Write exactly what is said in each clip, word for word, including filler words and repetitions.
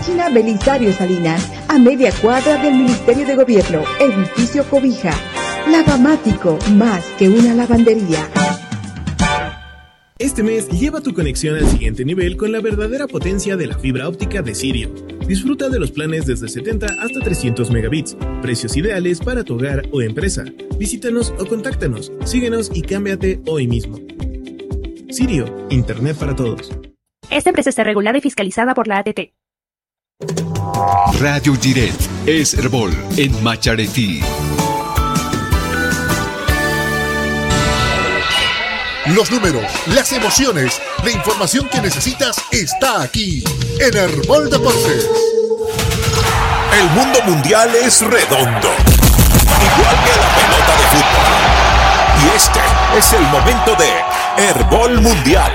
Oficina Belisario Salinas, a media cuadra del Ministerio de Gobierno, edificio Cobija. Lavamático, más que una lavandería. Este mes lleva tu conexión al siguiente nivel con la verdadera potencia de la fibra óptica de Sirio. Disfruta de los planes desde setenta hasta trescientos megabits, precios ideales para tu hogar o empresa. Visítanos o contáctanos, síguenos y cámbiate hoy mismo. Sirio, Internet para todos. Esta empresa está regulada y fiscalizada por la A T T. Radio Direct es Herbol en Macharetí. Los números, las emociones, la información que necesitas está aquí en Herbol Deportes. El mundo mundial es redondo, igual que la pelota de fútbol. Y este es el momento de Herbol Mundial.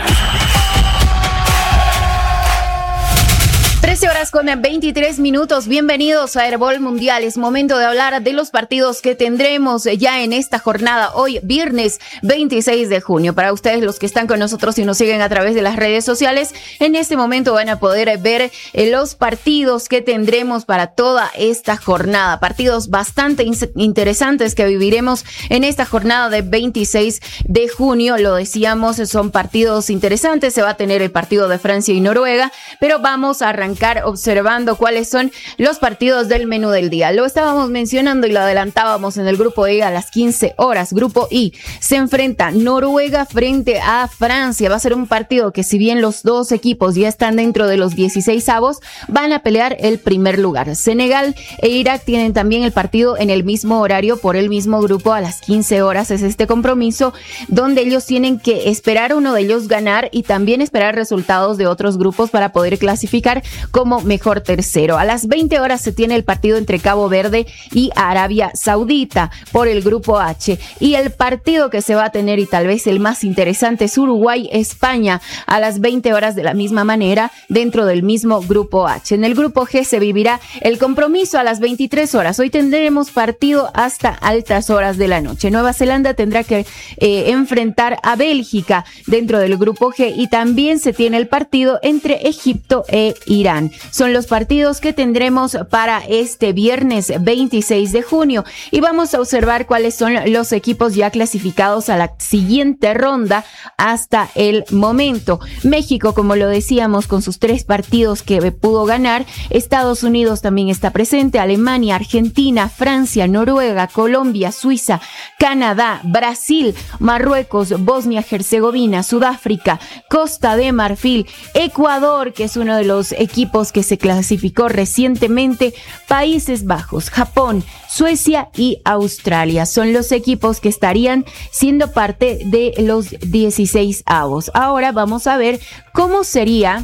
trece horas con veintitrés minutos. Bienvenidos a Herbol Mundial. Es momento de hablar de los partidos que tendremos ya en esta jornada, hoy viernes veintiséis de junio. Para ustedes, los que están con nosotros y nos siguen a través de las redes sociales, en este momento van a poder ver los partidos que tendremos para toda esta jornada. Partidos bastante in- interesantes que viviremos en esta jornada de veintiséis de junio. Lo decíamos, son partidos interesantes. Se va a tener el partido de Francia y Noruega, pero vamos a arrancar observando cuáles son los partidos del menú del día. Lo estábamos mencionando y lo adelantábamos en el grupo E a las quince horas. Grupo I se enfrenta Noruega frente a Francia. Va a ser un partido que, si bien los dos equipos ya están dentro de los dieciséis avos, van a pelear el primer lugar. Senegal e Irak tienen también el partido en el mismo horario por el mismo grupo a las quince horas. Es este compromiso donde ellos tienen que esperar a uno de ellos ganar y también esperar resultados de otros grupos para poder clasificar como mejor tercero. A las veinte horas se tiene el partido entre Cabo Verde y Arabia Saudita por el grupo H, y el partido que se va a tener, y tal vez el más interesante, es Uruguay-España a las veinte horas de la misma manera dentro del mismo grupo H. En el grupo G se vivirá el compromiso a las veintitrés horas. Hoy tendremos partido hasta altas horas de la noche. Nueva Zelanda tendrá que eh, enfrentar a Bélgica dentro del grupo G, y también se tiene el partido entre Egipto e Irán. Son los partidos que tendremos para este viernes veintiséis de junio, y vamos a observar cuáles son los equipos ya clasificados a la siguiente ronda hasta el momento. México, como lo decíamos, con sus tres partidos que pudo ganar. Estados Unidos también está presente, Alemania, Argentina, Francia, Noruega, Colombia, Suiza, Canadá, Brasil, Marruecos, Bosnia-Herzegovina, Sudáfrica, Costa de Marfil, Ecuador, que es uno de los equipos que se clasificó recientemente, Países Bajos, Japón, Suecia y Australia. Son los equipos que estarían siendo parte de los dieciséis avos. Ahora vamos a ver cómo sería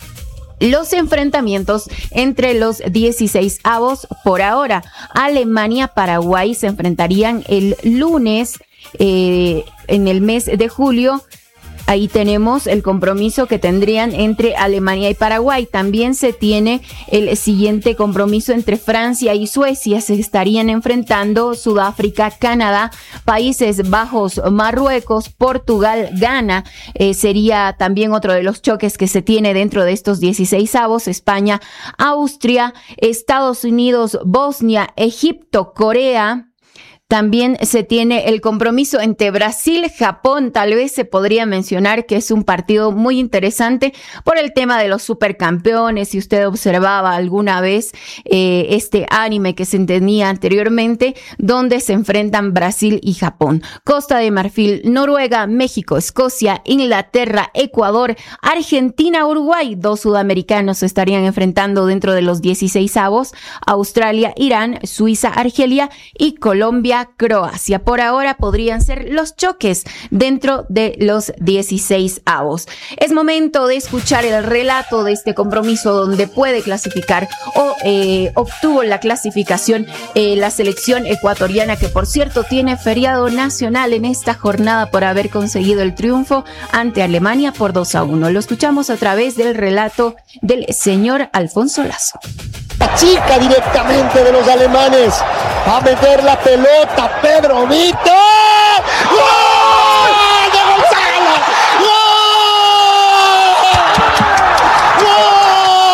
los enfrentamientos entre los dieciséis avos por ahora. Alemania, Paraguay se enfrentarían el lunes eh, en el mes de julio. Ahí tenemos el compromiso que tendrían entre Alemania y Paraguay. También se tiene el siguiente compromiso entre Francia y Suecia. Se estarían enfrentando Sudáfrica, Canadá, Países Bajos, Marruecos, Portugal, Ghana. Eh, sería también otro de los choques que se tiene dentro de estos dieciséis avos. España, Austria, Estados Unidos, Bosnia, Egipto, Corea. También se tiene el compromiso entre Brasil, Japón. Tal vez se podría mencionar que es un partido muy interesante por el tema de los supercampeones. Si usted observaba alguna vez eh, este anime que se tenía anteriormente, donde se enfrentan Brasil y Japón. Costa de Marfil, Noruega, México, Escocia, Inglaterra, Ecuador, Argentina, Uruguay. Dos sudamericanos se estarían enfrentando dentro de los dieciséis avos. Australia, Irán, Suiza, Argelia y Colombia, Croacia. Por ahora podrían ser los choques dentro de los dieciséis avos. Es momento de escuchar el relato de este compromiso donde puede clasificar o eh, obtuvo la clasificación eh, la selección ecuatoriana, que por cierto tiene feriado nacional en esta jornada por haber conseguido el triunfo ante Alemania por dos a uno. Lo escuchamos a través del relato del señor Alfonso Lazo. La chica directamente de los alemanes. Va a meter la pelota Pedro Vito. ¡Gol!